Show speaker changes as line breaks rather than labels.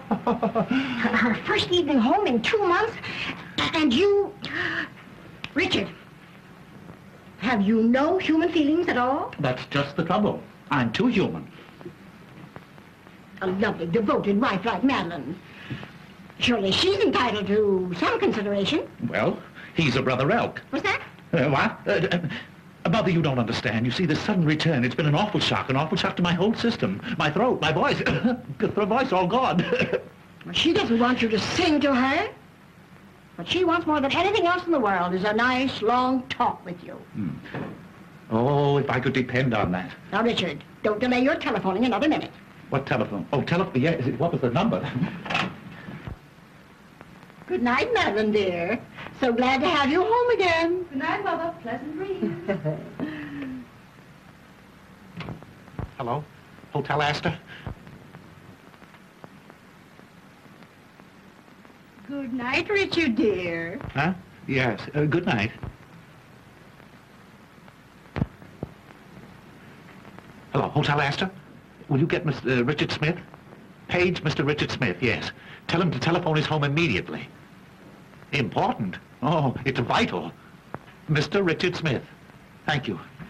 Her first evening home in 2 months, and you... Richard, have you no human feelings at all?
That's just the trouble. I'm too human.
A lovely, devoted wife like Madeline. Surely she's entitled to some consideration.
Well, he's a brother Elk.
What's that?
What? Mother, you don't understand. You see, this sudden return, it's been an awful shock to my whole system. My throat, my voice, the voice all gone.
Well, she doesn't want you to sing to her. What she wants more than anything else in the world is a nice, long talk with you.
Oh, if I could depend on that.
Now, Richard, don't delay your telephoning another minute.
What telephone? Oh, yeah, what was the number?
Good night, Madeline, dear. So glad to have you home again.
Good night, Mother. Pleasant dreams.
Hello? Hotel Astor?
Good night, Richard, dear.
Huh? Yes. Good night. Hello, Hotel Astor? Will you get Mr. Richard Smith? Page Mr. Richard Smith, yes. Tell him to telephone his home immediately. Important? Oh, it's vital. Mr. Richard Smith. Thank you.